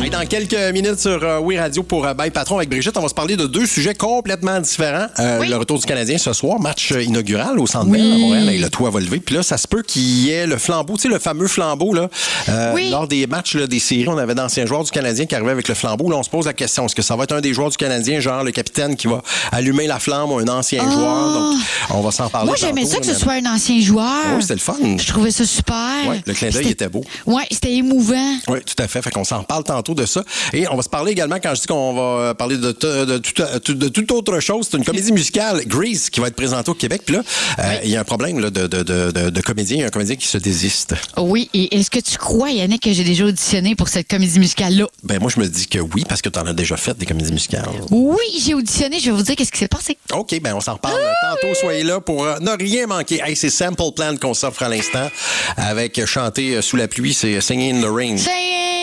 Et dans quelques minutes sur Oui Radio pour Bye Patron avec Brigitte, on va se parler de deux sujets complètement différents. Le retour du Canadien ce soir, match inaugural au Centre Bell à Montréal, et le toit va lever. Puis là, ça se peut qu'il y ait le flambeau, tu sais, le fameux flambeau, là. Lors des matchs là, des séries, on avait d'anciens joueurs du Canadien qui arrivaient avec le flambeau. Là, on se pose la question, est-ce que ça va être un des joueurs du Canadien, genre le capitaine qui va allumer la flamme ou un ancien joueur? Donc, on va s'en parler. Moi, j'aimais tantôt, ça que ce soit un ancien joueur. Oui, c'était le fun. Je trouvais ça super. Oui, le clin d'œil était beau. Oui, c'était émouvant. Oui, tout à fait. Fait qu'on s'en parle tantôt de ça. Et on va se parler également, quand je dis qu'on va parler de toute autre chose, c'est une comédie musicale, Grease, qui va être présentée au Québec. Puis là, il y a un problème là, de comédien. Il y a un comédien qui se désiste. Oui, et est-ce que tu crois, Yannick, que j'ai déjà auditionné pour cette comédie musicale-là? Ben moi, je me dis que oui, parce que tu en as déjà fait des comédies musicales. Oui, j'ai auditionné. Je vais vous dire qu'est-ce qui s'est passé. OK, ben on s'en reparle tantôt. Soyez là pour ne rien manquer. Hey, c'est Sample Plan qu'on s'offre à l'instant avec chanter sous la pluie, c'est Singing in the Rain.